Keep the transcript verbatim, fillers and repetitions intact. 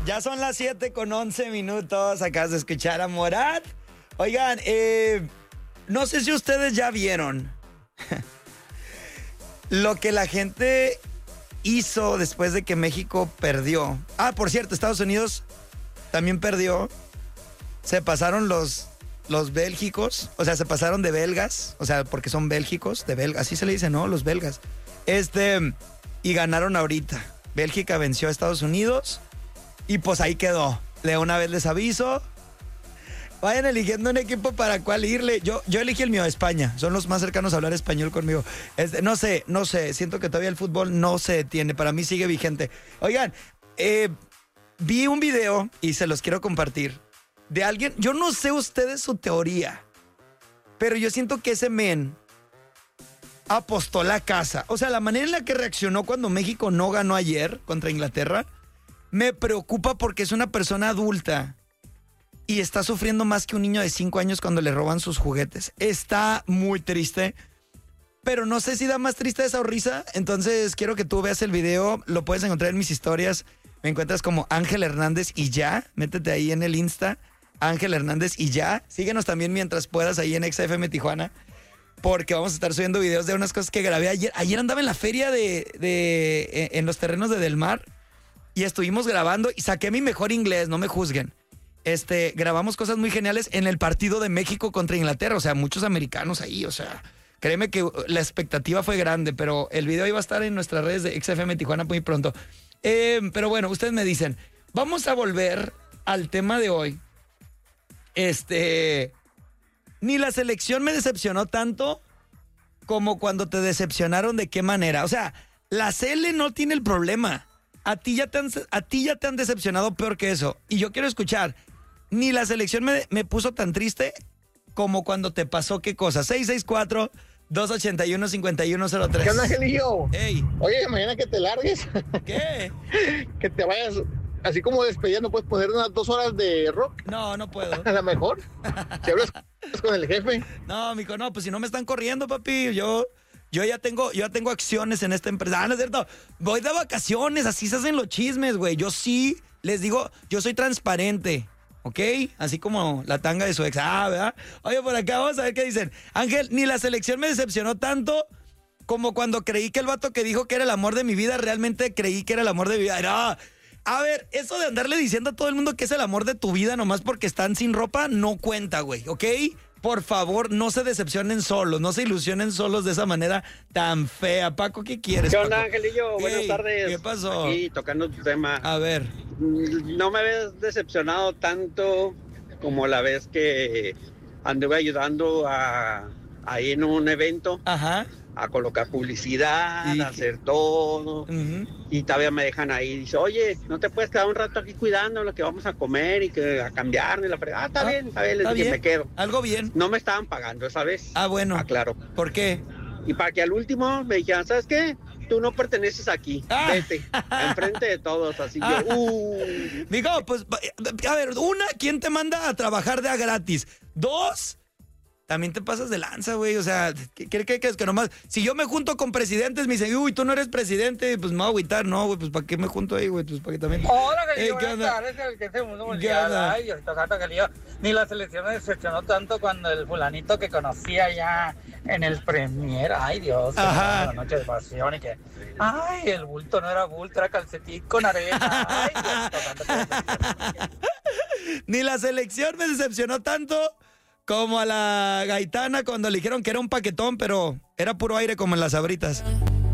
Ya son las siete con once minutos. Acabas de escuchar a Morat. Oigan, eh, no sé si ustedes ya vieron lo que la gente hizo después de que México perdió. Ah, por cierto, Estados Unidos también perdió. Se pasaron los, los bélgicos, o sea, se pasaron de belgas, o sea, porque son bélgicos, de belgas, así se le dice, ¿no? Los belgas. Este, y ganaron ahorita. Bélgica venció a Estados Unidos y pues ahí quedó. De una vez les aviso. Vayan eligiendo un equipo para cuál irle. Yo, yo elegí el mío, España. Son los más cercanos a hablar español conmigo. Este, no sé, no sé. Siento que todavía el fútbol no se detiene. Para mí sigue vigente. Oigan, eh, vi un video y se los quiero compartir. De alguien, yo no sé ustedes su teoría, pero yo siento que ese men apostó la casa. O sea, la manera en la que reaccionó cuando México no ganó ayer contra Inglaterra me preocupa porque es una persona adulta y está sufriendo más que un niño de cinco años cuando le roban sus juguetes. Está muy triste, pero no sé si da más triste esa o risa. Entonces quiero que tú veas el video. Lo puedes encontrar en mis historias. Me encuentras como Ángel Hernández y ya. Métete ahí en el Insta, Ángel Hernández y ya. Síguenos también mientras puedas ahí en X F M Tijuana, porque vamos a estar subiendo videos de unas cosas que grabé ayer. Ayer andaba en la feria de, de en los terrenos de Del Mar y estuvimos grabando y saqué mi mejor inglés, no me juzguen. Este, grabamos cosas muy geniales en el partido de México contra Inglaterra, o sea, muchos americanos ahí, o sea, créeme que la expectativa fue grande, pero el video iba a estar en nuestras redes de X F M Tijuana muy pronto. Eh, pero bueno, ustedes me dicen, vamos a volver al tema de hoy. Este, ni la selección me decepcionó tanto como cuando te decepcionaron, ¿de qué manera? O sea, la C L no tiene el problema. A ti ya te han, a ti ya te han decepcionado peor que eso. Y yo quiero escuchar, ni la selección me, me puso tan triste como cuando te pasó qué cosa. seis seis cuatro, dos ocho uno, cinco uno cero tres. ¿Qué onda, Angelillo? Ey. Oye, mañana que te largues. ¿Qué? Que te vayas, así como despedida, ¿no puedes poner unas dos horas de rock? No, no puedo. A lo mejor. Si hablas con el jefe. No, mijo, no, pues si no me están corriendo, papi, yo... Yo ya tengo, yo ya tengo acciones en esta empresa. Ah, no es cierto. Voy de vacaciones, así se hacen los chismes, güey. Yo sí les digo, yo soy transparente, ¿ok? Así como la tanga de su ex. Ah, ¿verdad? Oye, por acá vamos a ver qué dicen. Ángel, ni la selección me decepcionó tanto como cuando creí que el vato que dijo que era el amor de mi vida, realmente creí que era el amor de mi vida. No. A ver, eso de andarle diciendo a todo el mundo que es el amor de tu vida nomás porque están sin ropa, no cuenta, güey, ¿ok? Por favor, no se decepcionen solos, no se ilusionen solos de esa manera tan fea. Paco, ¿qué quieres, ¿Qué onda, Paco? Angelillo? Buenas Ey, tardes. ¿qué pasó? Aquí tocando tu tema. A ver. No me ves decepcionado tanto como la vez que anduve ayudando a, ahí en un evento. Ajá. A colocar publicidad, Y- a hacer todo. Uh-huh. Y todavía me dejan ahí. Dice, oye, ¿no te puedes quedar un rato aquí cuidando lo que vamos a comer y que a cambiar? Y la fregada. Ah, está Ah, bien, está bien. Les está dije, bien. me quedo. Algo bien. No me estaban pagando esa vez. Ah, bueno. Aclaro. ¿Por qué? Y para que al último me dijeran, ¿sabes qué? Tú no perteneces aquí. Ah. Vete. Enfrente de todos. Así Ah. yo, uh. Digo, pues, a ver, una, ¿quién te manda a trabajar de a gratis? Dos, también te pasas de lanza, güey. O sea, ¿qué qué crees que nomás? Si yo me junto con presidentes, me dicen, uy, tú no eres presidente, pues me voy a agüitar. No, güey, pues ¿para qué me junto ahí, güey? Pues para que también. Hola, Ey, Galillo, ¿qué buenas onda? tardes, el que se mundo ¿Qué mundial. onda? Ay, ahorita Santa Galillo. Ni la selección me decepcionó tanto cuando el fulanito que conocía ya en el Premier, ay Dios, que Ajá. la noche de pasión y que, ay, el bulto no era bulto, era calcetín con arena. Ay, Dios, Santa. Ni la selección me decepcionó tanto como a la Gaitana cuando le dijeron que era un paquetón, pero era puro aire como en las Sabritas.